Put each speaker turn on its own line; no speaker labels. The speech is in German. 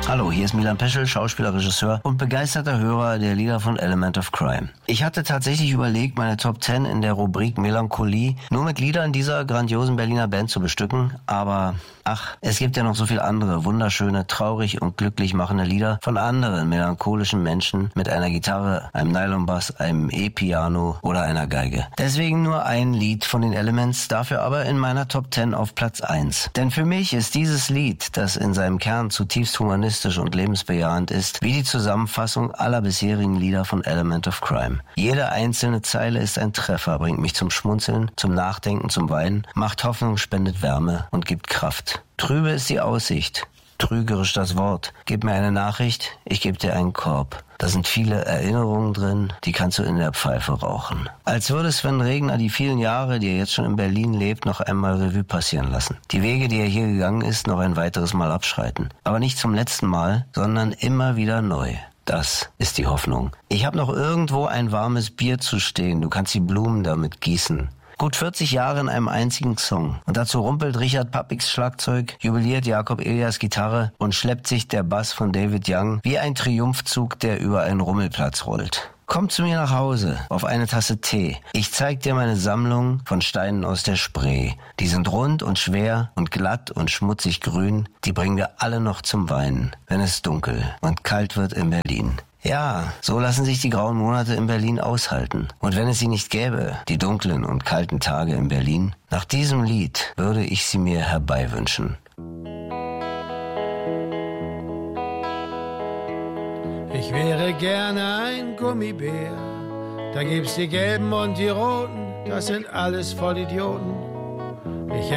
Hallo, hier ist Milan Peschel, Schauspieler, Regisseur und begeisterter Hörer der Lieder von Element of Crime. Ich hatte tatsächlich überlegt, meine Top 10 in der Rubrik Melancholie nur mit Liedern dieser grandiosen Berliner Band zu bestücken, aber es gibt ja noch so viel andere, wunderschöne, traurig und glücklich machende Lieder von anderen melancholischen Menschen mit einer Gitarre, einem Nylonbass, einem E-Piano oder einer Geige. Deswegen nur ein Lied von den Elements, dafür aber in meiner Top 10 auf Platz 1. Denn für mich ist dieses Lied, das in seinem Kern zutiefst humanistisch und lebensbejahend ist, wie die Zusammenfassung aller bisherigen Lieder von Element of Crime. Jede einzelne Zeile ist ein Treffer, bringt mich zum Schmunzeln, zum Nachdenken, zum Weinen, macht Hoffnung, spendet Wärme und gibt Kraft. Trübe ist die Aussicht, trügerisch das Wort. Gib mir eine Nachricht, ich gebe dir einen Korb. Da sind viele Erinnerungen drin, die kannst du in der Pfeife rauchen. Als würde Sven Regner die vielen Jahre, die er jetzt schon in Berlin lebt, noch einmal Revue passieren lassen. Die Wege, die er hier gegangen ist, noch ein weiteres Mal abschreiten. Aber nicht zum letzten Mal, sondern immer wieder neu. Das ist die Hoffnung. Ich habe noch irgendwo ein warmes Bier zu stehen, du kannst die Blumen damit gießen. Gut 40 Jahre in einem einzigen Song. Und dazu rumpelt Richard Pappiks Schlagzeug, jubiliert Jakob Elias Gitarre und schleppt sich der Bass von David Young wie ein Triumphzug, der über einen Rummelplatz rollt. Komm zu mir nach Hause, auf eine Tasse Tee. Ich zeig dir meine Sammlung von Steinen aus der Spree. Die sind rund und schwer und glatt und schmutzig grün. Die bringen wir alle noch zum Weinen, wenn es dunkel und kalt wird in Berlin. Ja, so lassen sich die grauen Monate in Berlin aushalten. Und wenn es sie nicht gäbe, die dunklen und kalten Tage in Berlin, nach diesem Lied würde ich sie mir herbeiwünschen.
Ich wäre gerne ein Gummibär, da gibt's die Gelben und die Roten, das sind alles Vollidioten. Ich